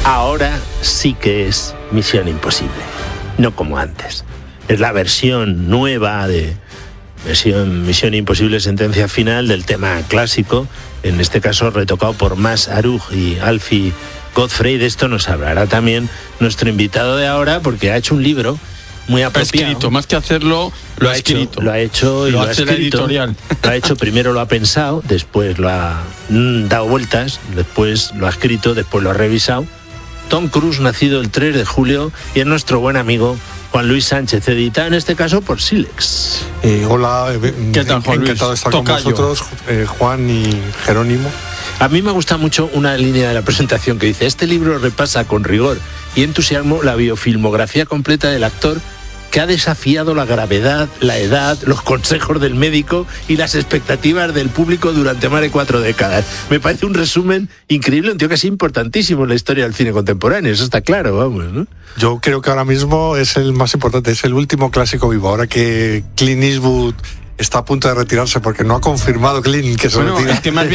ahora sí que es Misión Imposible, no como antes. Es la versión nueva de Misión Imposible Sentencia Final del tema clásico, en este caso retocado por Mas Aruj y Alfie Godfrey. De esto nos hablará también nuestro invitado de ahora, porque ha hecho un libro muy apropiado. Ha escrito, más que hacerlo, lo ha escrito. Lo ha hecho y lo ha hace escrito. La editorial. Lo ha hecho, primero lo ha pensado, después lo ha dado vueltas, después lo ha escrito, después lo ha revisado. Tom Cruise, nacido el 3 de julio, y es nuestro buen amigo Juan Luis Sánchez, editado en este caso por Silex. Hola, ¿qué tal, Juan Luis? Encantado de estar Tocayo. con vosotros, Juan y Jerónimo. A mí me gusta mucho una línea de la presentación que dice: este libro repasa con rigor y entusiasmo la biofilmografía completa del actor que ha desafiado la gravedad, la edad, los consejos del médico y las expectativas del público durante más de 4 décadas. Me parece un resumen increíble, un tío que es importantísimo en la historia del cine contemporáneo, eso está claro, vamos, ¿no? Yo creo que ahora mismo es el más importante, es el último clásico vivo. Ahora que Clint Eastwood está a punto de retirarse, porque no ha confirmado Clint que se retira. Es que más